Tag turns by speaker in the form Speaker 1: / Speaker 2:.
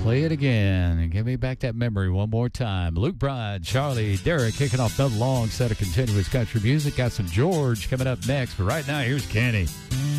Speaker 1: Play it again and give me back that memory one more time. Luke Bryan, Charlie, Derek kicking off another long set of continuous country music. Got some George coming up next, but right now, here's Kenny.